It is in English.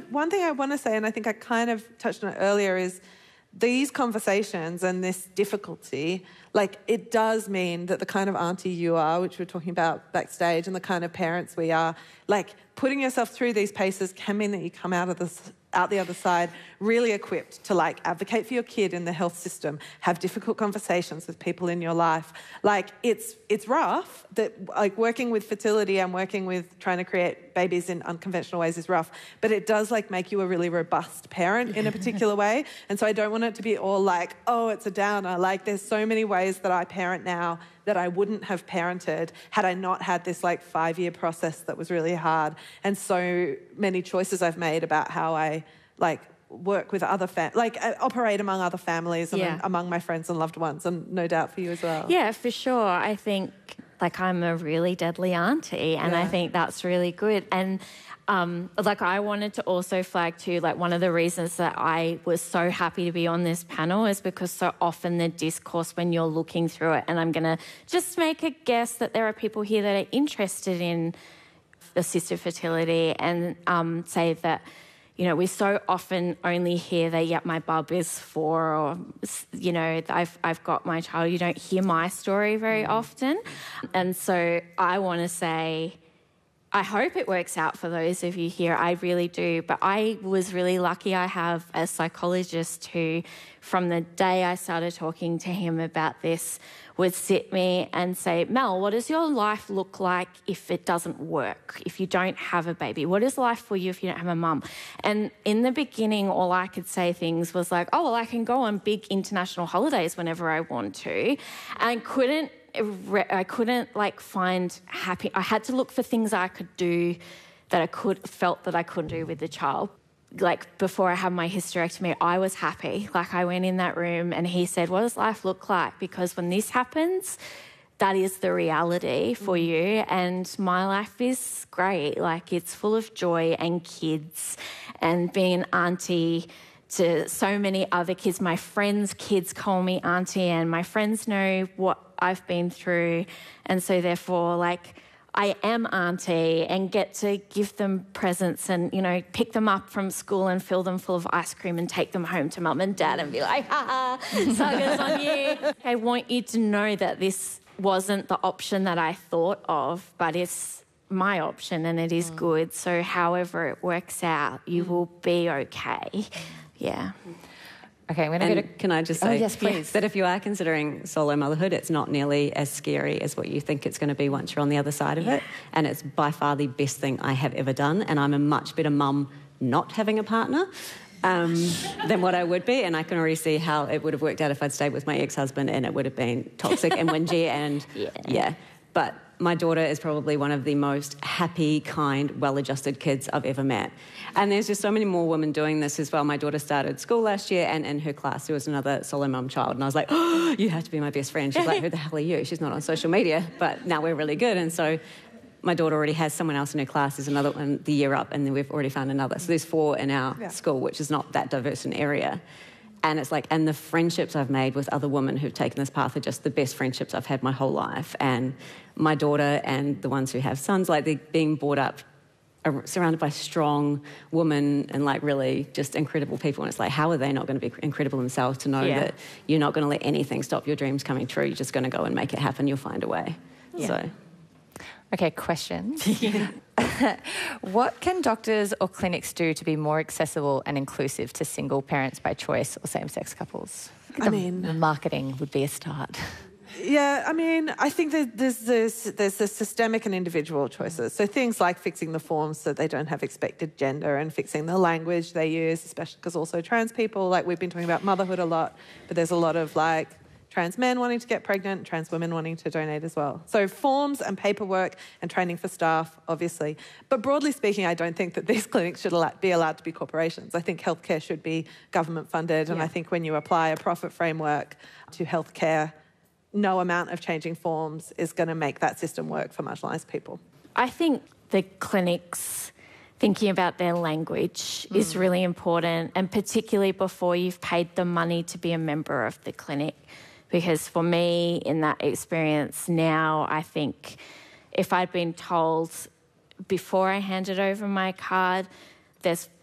one thing I want to say, and I think I kind of touched on it earlier, is these conversations and this difficulty, like, it does mean that the kind of auntie you are, which we're talking about backstage, and the kind of parents we are, like, putting yourself through these paces can mean that you come out the other side really equipped to, like, advocate for your kid in the health system, have difficult conversations with people in your life. Like, it's rough. That, like, working with fertility and working with trying to create babies in unconventional ways is rough, but it does, like, make you a really robust parent in a particular way. And so I don't want it to be all like, oh, it's a downer. Like, there's so many ways that I parent now that I wouldn't have parented had I not had this, like, 5-year process that was really hard, and so many choices I've made about how I, like, work with other operate among other families and among my friends and loved ones, and no doubt for you as well. Yeah, for sure. I think, like, I'm a really deadly auntie, and I think that's really good. And like, I wanted to also flag too, like, one of the reasons that I was so happy to be on this panel is because so often the discourse when you're looking through it, and I'm going to just make a guess that there are people here that are interested in assisted fertility and say that, you know, we so often only hear that, yep, my bub is 4, or, you know, I've got my child. You don't hear my story very often. And so I want to say, I hope it works out for those of you here. I really do. But I was really lucky. I have a psychologist who, from the day I started talking to him about this, would sit me and say, Mel, what does your life look like if it doesn't work, if you don't have a baby? What is life for you if you don't have a mum? And in the beginning, all I could say things was like, oh, well, I can go on big international holidays whenever I want to. And I couldn't like find happy. I had to look for things I could do that I felt that I couldn't do with the child. Like, before I had my hysterectomy, I was happy. Like, I went in that room and he said, what does life look like? Because when this happens, that is the reality for you. And my life is great. Like, it's full of joy and kids and being an auntie to so many other kids. My friends' kids call me auntie, and my friends know what I've been through. And so therefore, like, I am auntie and get to give them presents and, you know, pick them up from school and fill them full of ice cream and take them home to mum and dad and be like, ha ha, suckers on you. I want you to know that this wasn't the option that I thought of, but it's my option and it is good. So however it works out, you will be okay. Yeah. Okay, I'm going to go to... Can I just say yes, please. that if you are considering solo motherhood, it's not nearly as scary as what you think it's going to be once you're on the other side of it. And it's by far the best thing I have ever done. And I'm a much better mum not having a partner than what I would be. And I can already see how it would have worked out if I'd stayed with my ex-husband, and it would have been toxic and whingy and... Yeah. But my daughter is probably one of the most happy, kind, well-adjusted kids I've ever met. And there's just so many more women doing this as well. My daughter started school last year, and in her class there was another solo mum child. And I was like, oh, you have to be my best friend. She's like, who the hell are you? She's not on social media, but now we're really good. And so my daughter already has someone else in her class. There's another one the year up, and then we've already found another. So there's 4 in our school, which is not that diverse an area. And it's like, and the friendships I've made with other women who've taken this path are just the best friendships I've had my whole life. And my daughter and the ones who have sons, like, they're being brought up surrounded by strong women and, like, really just incredible people. And it's like, how are they not going to be incredible themselves to know that you're not going to let anything stop your dreams coming true? You're just going to go and make it happen. You'll find a way. So... Okay, question. What can doctors or clinics do to be more accessible and inclusive to single parents by choice or same-sex couples? The marketing would be a start. Yeah, I mean, I think that there's the systemic and individual choices. So things like fixing the forms so they don't have expected gender, and fixing the language they use, especially because also trans people, like, we've been talking about motherhood a lot, but there's a lot of, like, trans men wanting to get pregnant, trans women wanting to donate as well. So forms and paperwork and training for staff, obviously. But broadly speaking, I don't think that these clinics should be allowed to be corporations. I think healthcare should be government funded, and I think when you apply a profit framework to healthcare, no amount of changing forms is going to make that system work for marginalised people. I think the clinics thinking about their language is really important, and particularly before you've paid the money to be a member of the clinic. Because for me, in that experience now, I think if I'd been told before I handed over my card, there's